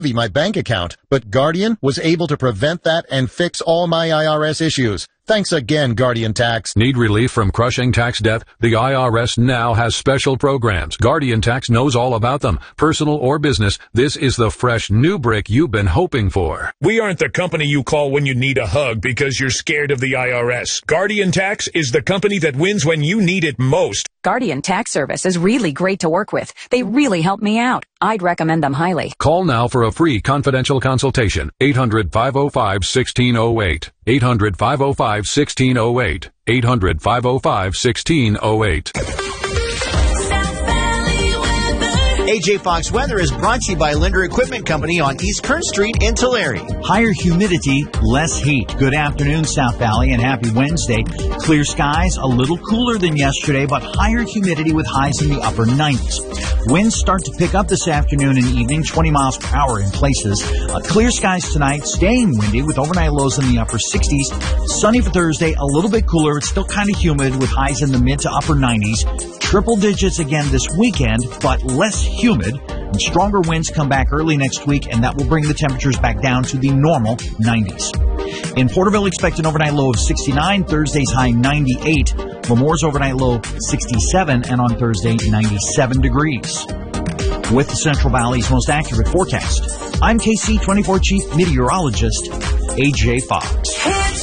my bank account, but Guardian was able to prevent that and fix all my IRS issues. Thanks again, Guardian Tax. Need relief from crushing tax debt? The IRS now has special programs. Guardian Tax knows all about them. Personal or business, this is the fresh new brick you've been hoping for. We aren't the company you call when you need a hug because you're scared of the IRS. Guardian Tax is the company that wins when you need it most. Guardian Tax Service is really great to work with. They really help me out. I'd recommend them highly. Call now for a free confidential consultation. 800-505-1608. 800-505-1608. 800-505-1608. AJ Fox Weather is brought to you by Linder Equipment Company on East Kern Street in Tulare. Higher humidity, less heat. Good afternoon, South Valley, and happy Wednesday. Clear skies, a little cooler than yesterday, but higher humidity with highs in the upper 90s. Winds start to pick up this afternoon and evening, 20 miles per hour in places. Clear skies tonight, staying windy with overnight lows in the upper 60s. Sunny for Thursday, a little bit cooler. It's still kind of humid with highs in the mid to upper 90s. Triple digits again this weekend, but less humid. And stronger winds come back early next week, and that will bring the temperatures back down to the normal 90s. In Porterville, expect an overnight low of 69, Thursday's high 98. Lemore's overnight low 67, and on Thursday, 97 degrees. With the Central Valley's most accurate forecast, I'm KC24 Chief Meteorologist AJ Fox.